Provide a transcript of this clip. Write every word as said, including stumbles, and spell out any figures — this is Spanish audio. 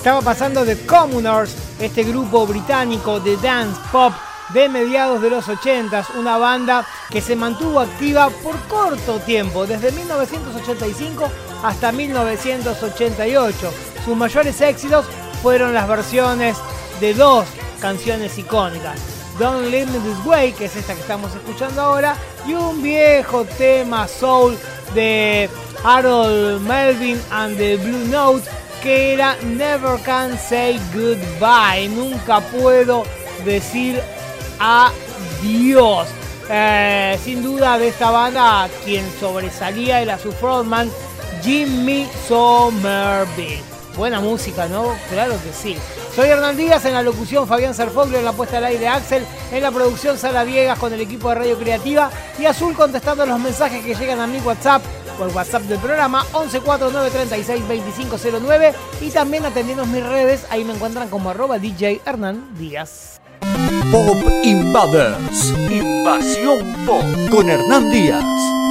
Estaba pasando The Commoners, este grupo británico de dance pop de mediados de los ochentas, una banda que se mantuvo activa por corto tiempo, desde mil novecientos ochenta y cinco hasta mil novecientos ochenta y ocho. Sus mayores éxitos fueron las versiones de dos canciones icónicas, Don't Leave Me This Way, que es esta que estamos escuchando ahora, y un viejo tema soul de Harold Melvin and the Blue Notes, que era Never Can Say Goodbye, nunca puedo decir adiós. Eh, sin duda, de esta banda quien sobresalía era su frontman Jimmy Somerville. Buena música, ¿no? Claro que sí. Soy Hernán Díaz, en la locución Fabián Sarfoglio, en la puesta al aire Axel, en la producción Sara Viegas con el equipo de Radio Creativa y Azul contestando los mensajes que llegan a mi WhatsApp o el WhatsApp del programa once cuarenta y nueve treinta y seis veinticinco cero nueve, y también atendiendo mis redes, ahí me encuentran como arroba D J Hernán Díaz. Pop Invaders, Invasión Pop con Hernán Díaz.